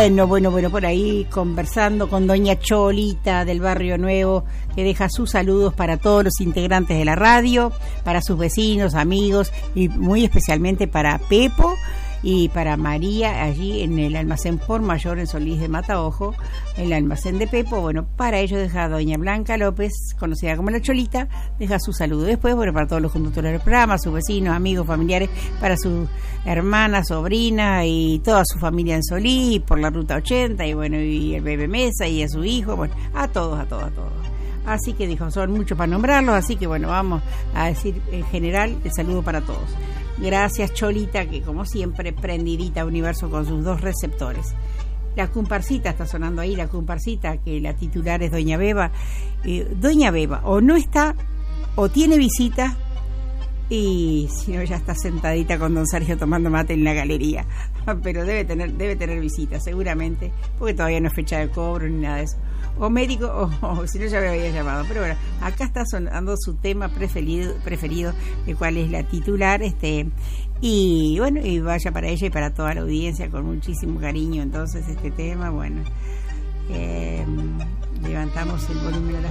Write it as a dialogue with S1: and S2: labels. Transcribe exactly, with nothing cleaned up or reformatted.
S1: Bueno, bueno, bueno, por ahí conversando con doña Cholita del Barrio Nuevo, que deja sus saludos para todos los integrantes de la radio, para sus vecinos, amigos y muy especialmente para Pepo y para María allí en el almacén Por Mayor en Solís de Mataojo, el almacén de Pepo. Bueno, para ello deja doña Blanca López, conocida como la Cholita, deja su saludo. Después, bueno, para todos los conductores del programa, sus vecinos, amigos, familiares, para sus hermanas, sobrinas y toda su familia en Solís, por la ruta ochenta, y bueno, y el bebé Mesa y a su hijo, bueno, a todos, a todos, a todos. Así que dijo, son muchos para nombrarlos, así que bueno, vamos a decir en general el saludo para todos. Gracias, Cholita, que como siempre, prendidita a Universo con sus dos receptores. La comparsita, está sonando ahí la comparsita, que la titular es doña Beba. Eh, doña Beba o no está, o tiene visita, y si no ya está sentadita con don Sergio tomando mate en la galería. Pero debe tener debe tener visita, seguramente, porque todavía no es fecha de cobro ni nada de eso. O médico, o, o si no ya me había llamado. Pero bueno, acá está sonando su tema preferido, preferido, el cual es la titular, este y bueno, y vaya para ella y para toda la audiencia con muchísimo cariño. Entonces este tema, bueno, eh, levantamos el volumen a la